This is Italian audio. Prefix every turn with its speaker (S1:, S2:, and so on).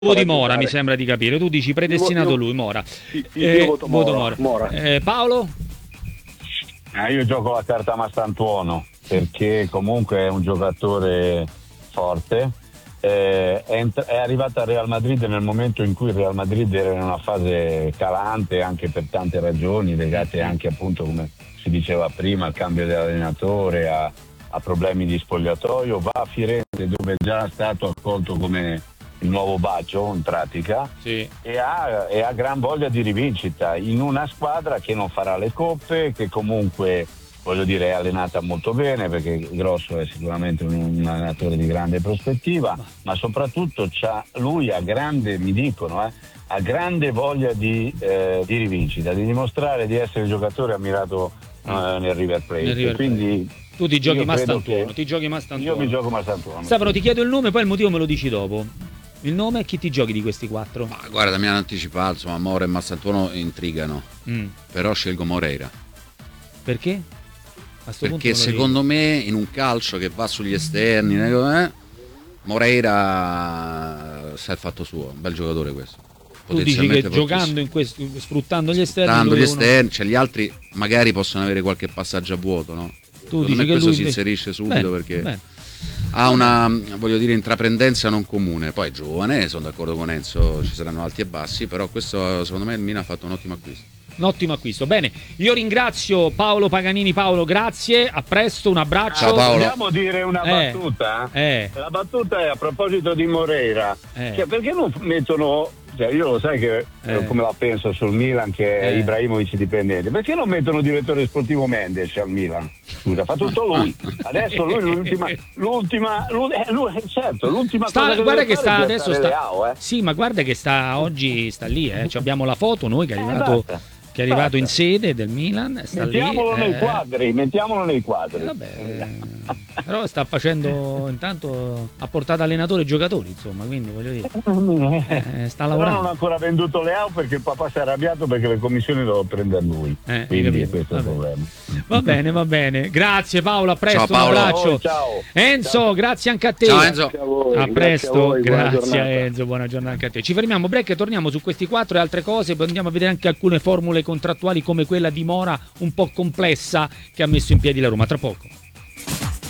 S1: Di Mora, mi sembra di capire. Tu dici predestinato lui, Mora.
S2: Io voto Mora.
S1: Paolo?
S3: Io gioco la carta Mastantuono perché comunque è un giocatore forte. È arrivato al Real Madrid nel momento in cui il Real Madrid era in una fase calante, anche per tante ragioni legate anche, appunto, come si diceva prima, al cambio dell'allenatore, a problemi di spogliatoio. Va a Firenze, dove è già stato accolto come il nuovo Baggio in pratica,
S1: sì.
S3: e ha gran voglia di rivincita in una squadra che non farà le coppe, che comunque, voglio dire, è allenata molto bene, perché Grosso è sicuramente un allenatore di grande prospettiva, ma soprattutto lui ha grande, mi dicono, ha grande voglia di rivincita, di dimostrare di essere il giocatore ammirato nel River Plate. Quindi
S1: tu ti giochi Mastantuono,
S3: io mi gioco Mastantuono.
S1: Stefano, ti chiedo il nome, poi il motivo me lo dici dopo. Il nome e chi ti giochi di questi quattro?
S4: Ma guarda, mi hanno anticipato, insomma, Mora e Mastantuono intrigano, però scelgo Moreira.
S1: Perché?
S4: Perché secondo me in un calcio che va sugli esterni, Moreira sa il fatto suo, un bel giocatore questo.
S1: Tu dici che giocando sfruttando gli esterni,
S4: cioè gli altri magari possono avere qualche passaggio a vuoto, no?
S1: Tu dici che
S4: questo
S1: lui
S4: si inserisce subito perché
S1: bene.
S4: Ha una, voglio dire, intraprendenza non comune. Poi è giovane, sono d'accordo con Enzo, ci saranno alti e bassi, però questo secondo me il Milan ha fatto un ottimo acquisto.
S1: Un ottimo acquisto. Bene, io ringrazio Paolo Paganini. Paolo, grazie, a presto, un abbraccio.
S4: Ciao Paolo.
S3: Vogliamo dire una battuta? La battuta è a proposito di Moreira. Cioè, perché non mettono, cioè, io lo sai che come la penso sul Milan, che è Ibrahimovic dipendente, perché non mettono direttore sportivo Mendes al Milan? Scusa, fa tutto lui. Adesso lui l'ultima cosa che
S1: guarda che sta
S3: fare
S1: adesso Sì, ma guarda che oggi sta lì, Cioè, abbiamo la foto noi che è arrivato in sede del Milan, sta
S3: mettiamolo
S1: lì.
S3: Mettiamolo nei quadri.
S1: Vabbè, però sta facendo, intanto ha portato allenatori e giocatori, insomma, quindi voglio dire, sta lavorando.
S3: Però non ha ancora venduto Leao perché il papà si è arrabbiato perché le commissioni devono prendere lui, quindi questo è il problema.
S1: Va bene, grazie Paolo, a presto.
S4: Ciao, Paolo.
S1: Un abbraccio.
S3: Ciao.
S1: Enzo, grazie anche a te.
S4: Ciao Enzo.
S1: A presto, grazie
S3: a
S1: Enzo, buona giornata anche a te. Ci fermiamo, break, e torniamo su questi quattro e altre cose, poi andiamo a vedere anche alcune formule contrattuali come quella di Mora, un po' complessa, che ha messo in piedi la Roma. Tra poco.